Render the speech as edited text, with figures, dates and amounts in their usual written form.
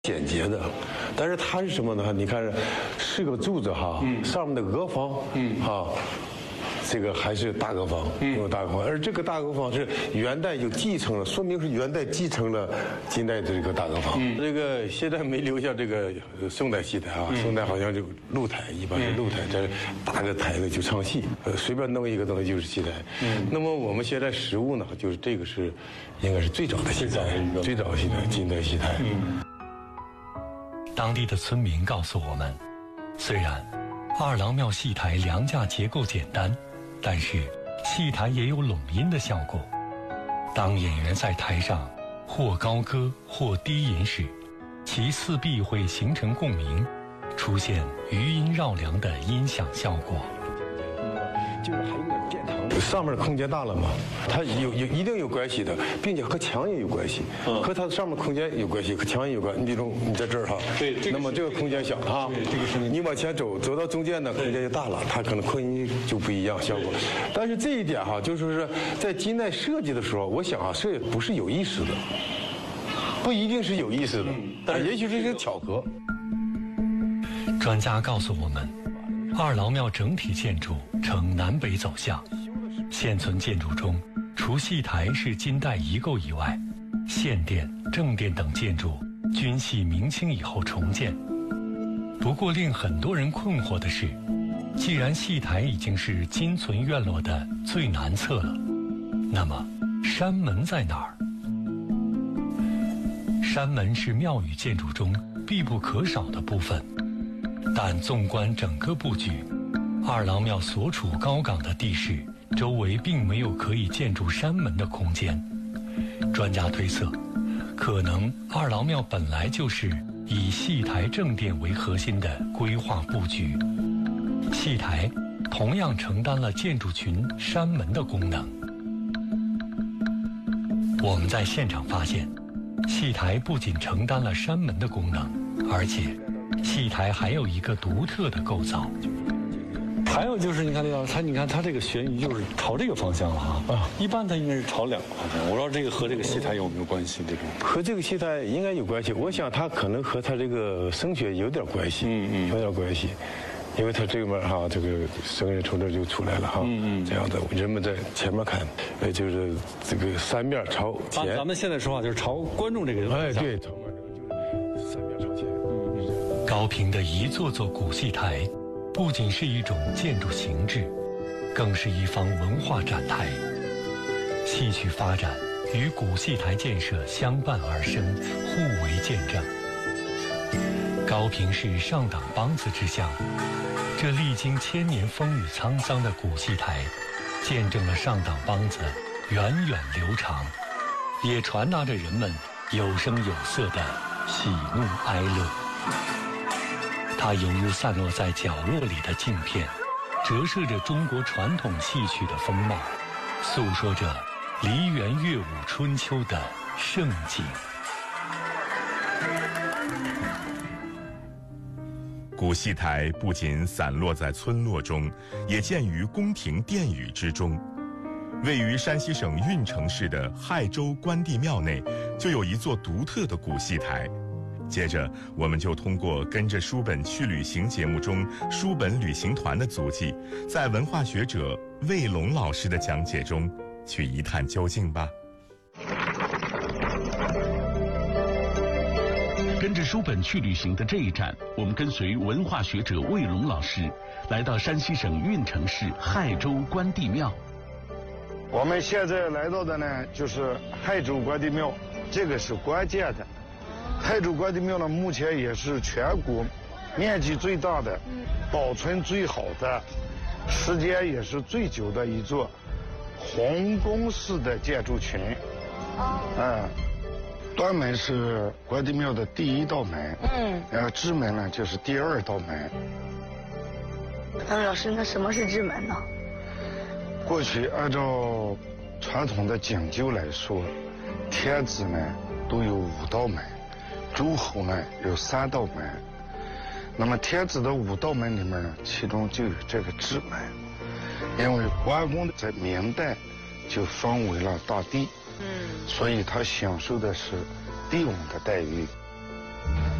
简洁的，但是它是什么呢？你看，是个柱子哈，上面的额房，这个还是大额房，用大额房，而这个大额房是元代就继承了，说明是元代继承了金代的这个大额房。这个现在没留下这个宋代戏台啊，宋代好像就露台，一般是露台，这搭个台子就唱戏，随便弄一个东西就是戏台。那么我们现在实物呢，就是这个是应该是最早的戏台，最早的戏台，金代戏台。 当地的村民告诉我们，虽然二郎庙戏台梁架结构简单，但是戏台也有拢音的效果。当演员在台上或高歌或低吟时，其四壁会形成共鸣，出现余音绕梁的音响效果。 就是还有点殿堂，上面的空间大了嘛，它一定有关系的，并且和墙也有关系，和它上面空间有关系，和墙也有关。你比如你在这儿哈， 对， 那么这个空间小哈， 这个声音， 你往前走到中间呢，空间就大了，它可能扩音就不一样效果。但是这一点哈，就是说在金代设计的时候，我想啊，这不是有意识的，不一定是有意识的，但也许是一个巧合。 专家告诉我们，二郎庙整体建筑呈南北走向，现存建筑中，除戏台是金代遗构以外，献殿、正殿等建筑均系明清以后重建。不过令很多人困惑的是，既然戏台已经是今存院落的最南侧了，那么山门在哪儿？山门是庙宇建筑中必不可少的部分，但纵观整个布局，二郎庙所处高岗的地势周围并没有可以建筑山门的空间。专家推测，可能二郎庙本来就是以戏台正殿为核心的规划布局，戏台同样承担了建筑群山门的功能。我们在现场发现，戏台不仅承担了山门的功能，而且戏台还有一个独特的构造。 还有就是，你看李老师，你看它这个悬疑就是朝这个方向了哈。啊，一般它应该是朝两个方向。我不知道这个和这个戏台有没有关系？这种和这个戏台应该有关系。我想它可能和它这个声学有点关系，有点关系。因为它这面哈，这个声音从这就出来了哈，这样的人们在前面看，就是这个三面朝前。 咱们现在说话就是朝观众这个方向。 对，朝观众就是三面朝前。 高平的一座座古戏台，不仅是一种建筑形制，更是一方文化展台。戏曲发展与古戏台建设相伴而生，互为见证。高平是上党梆子之乡，这历经千年风雨沧桑的古戏台，见证了上党梆子源远流长，也传达着人们有声有色的喜怒哀乐。它犹如散落在角落里的镜片，折射着中国传统戏曲的风貌，诉说着梨园乐舞春秋的盛景。 古戏台不仅散落在村落中，也建于宫廷殿宇之中。位于山西省运城市的亥州关帝庙内，就有一座独特的古戏台。接着，我们就通过跟着书本去旅行节目中书本旅行团的足迹，在文化学者魏龙老师的讲解中去一探究竟吧。 跟着书本去旅行的这一站，我们跟随文化学者魏龙老师，来到山西省运城市亥州关帝庙。 我们现在来到的呢，就是亥州关帝庙，这个是关键的。亥州关帝庙呢，目前也是全国面积最大的、保存最好的、时间也是最久的一座皇宫式的建筑群。端门是关帝庙的第一道门，然后支门呢就是第二道门。 老师，那什么是支门呢？ 过去按照传统的讲究来说，天子呢都有5道门，诸侯呢有3道门。那么天子的5道门里面呢，其中就有这个支门，因为关公在明代就封为了大帝。所以他享受的是帝王的待遇。